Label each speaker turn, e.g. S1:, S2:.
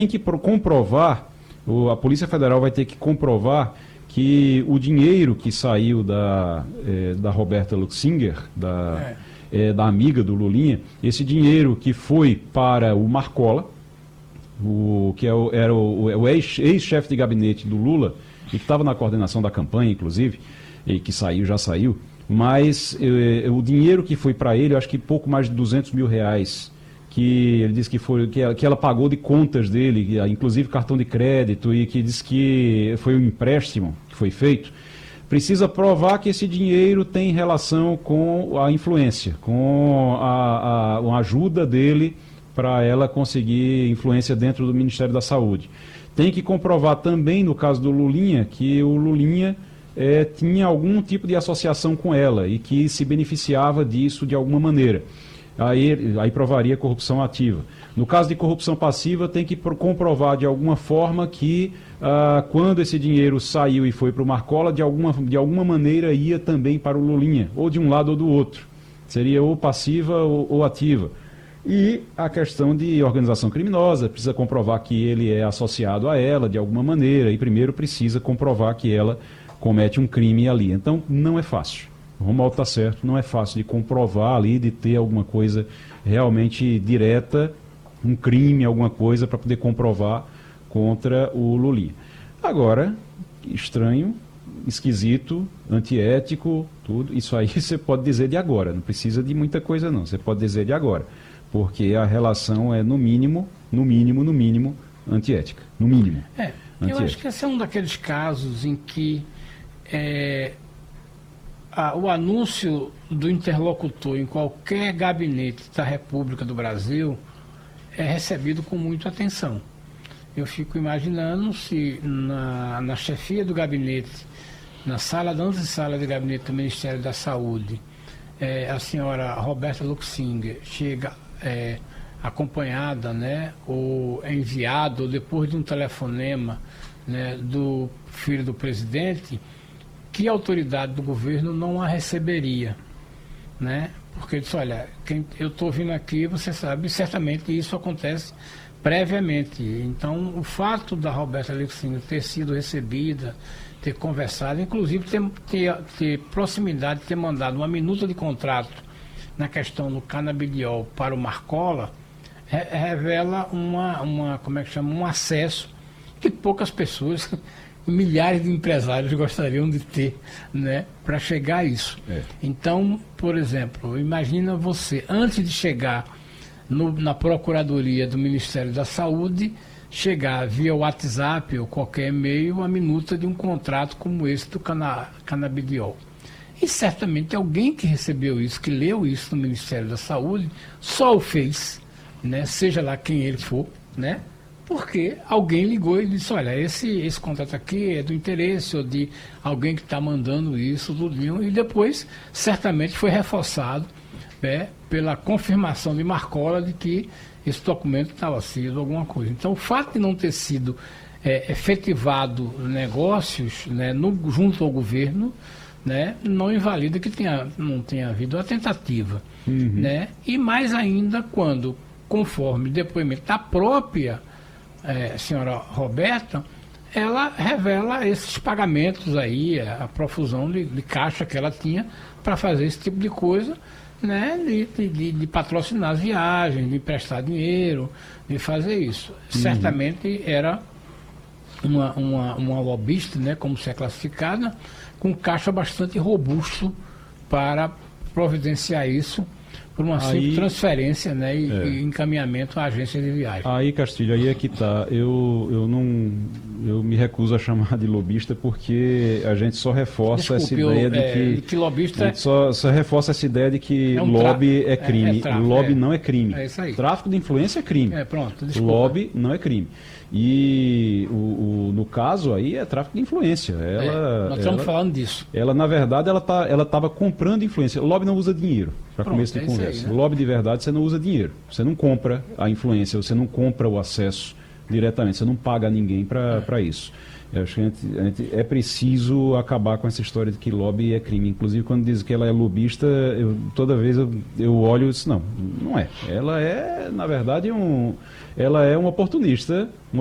S1: tem que comprovar, a Polícia Federal vai ter que comprovar que o dinheiro que saiu da Roberta Luxinger, da amiga do Lulinha, esse dinheiro que foi para o Marcola, era o ex-chefe de gabinete do Lula, e que estava na coordenação da campanha, inclusive, e que já saiu, mas o dinheiro que foi para ele, eu acho que pouco mais de R$200 mil, que ele disse que ela pagou de contas dele, inclusive cartão de crédito, e que disse que foi um empréstimo que foi feito, precisa provar que esse dinheiro tem relação com a influência, com a ajuda dele para ela conseguir influência dentro do Ministério da Saúde. Tem que comprovar também, no caso do Lulinha, que o Lulinha tinha algum tipo de associação com ela e que se beneficiava disso de alguma maneira. Aí provaria corrupção ativa. No caso de corrupção passiva, tem que comprovar de alguma forma que quando esse dinheiro saiu e foi para o Marcola, de alguma maneira ia também para o Lulinha, ou de um lado ou do outro. Seria ou passiva ou ativa. E a questão de organização criminosa, precisa comprovar que ele é associado a ela de alguma maneira, e primeiro precisa comprovar que ela comete um crime ali. Então, não é fácil. O Romualdo está certo, não é fácil de comprovar ali, de ter alguma coisa realmente direta, um crime, alguma coisa, para poder comprovar contra o Lulinha. Agora, estranho, esquisito, antiético, tudo, isso aí você pode dizer de agora, não precisa de muita coisa não, você pode dizer de agora. Porque a relação é, no mínimo, antiética. No mínimo.
S2: Eu acho que esse é um daqueles casos em que o anúncio do interlocutor em qualquer gabinete da República do Brasil é recebido com muita atenção. Eu fico imaginando se na chefia do gabinete, na sala de gabinete do Ministério da Saúde, a senhora Roberta Luxinger chega acompanhada, né, ou enviado, ou depois de um telefonema, né, do filho do presidente, que a autoridade do governo não a receberia, né? Porque ele disse, olha, eu estou vindo aqui, você sabe, certamente isso acontece previamente. Então, o fato da Roberta Luxinger ter sido recebida, ter conversado, inclusive ter proximidade, ter mandado uma minuta de contrato na questão do canabidiol para o Marcola, revela um acesso que poucas pessoas, milhares de empresários gostariam de ter, né, para chegar a isso. Então, por exemplo, imagina você, antes de chegar na Procuradoria do Ministério da Saúde, chegar via WhatsApp ou qualquer e-mail a minuta de um contrato como esse do canabidiol. E certamente alguém que recebeu isso, que leu isso no Ministério da Saúde, só o fez, né, seja lá quem ele for, né, porque alguém ligou e disse, olha, esse contrato aqui é do interesse ou de alguém que está mandando isso, tudo, e depois certamente foi reforçado, né, pela confirmação de Marcola de que esse documento estava sido alguma coisa. Então, o fato de não ter sido efetivado negócios, né, junto ao governo, né, não invalida que não tenha havido a tentativa. Né? E mais ainda quando, conforme depoimento da própria senhora Roberta, ela revela esses pagamentos aí, a profusão de caixa que ela tinha para fazer esse tipo de coisa, né, de patrocinar as viagens, de emprestar dinheiro, de fazer isso. Certamente era uma lobista, né, como se é classificada, com caixa bastante robusto para providenciar isso por uma simples transferência, né, e encaminhamento à agência de viagem. Aí,
S1: Castilho, aí é que está. Eu me recuso a chamar de lobista porque a gente só reforça essa ideia de que lobista. A gente só reforça essa ideia de que lobby é crime. Lobby não é crime.
S2: É isso aí.
S1: Tráfico de influência é crime.
S2: Pronto, desculpa.
S1: Lobby não é crime. E no caso aí é tráfico de influência.
S2: Nós estamos falando disso.
S1: Ela, na verdade, ela estava comprando influência. O lobby não usa dinheiro, para começo de conversa. Aí, né? O lobby de verdade, você não usa dinheiro. Você não compra a influência, você não compra o acesso diretamente, você não paga ninguém para isso. Eu acho que é preciso acabar com essa história de que lobby é crime. Inclusive, quando diz que ela é lobista, toda vez eu olho e disse, não é. Ela é, na verdade, ela é uma oportunista